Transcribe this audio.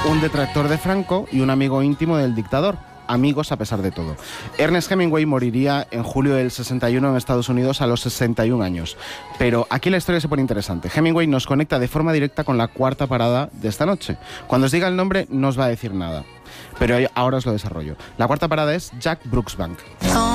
un detractor de Franco y un amigo íntimo del dictador. Amigos a pesar de todo. Ernest Hemingway moriría en julio del 61 en Estados Unidos a los 61 años. Pero aquí la historia se pone interesante. Hemingway nos conecta de forma directa con la cuarta parada de esta noche. Cuando os diga el nombre no os va a decir nada, pero ahora os lo desarrollo. La cuarta parada es Jack Brooksbank.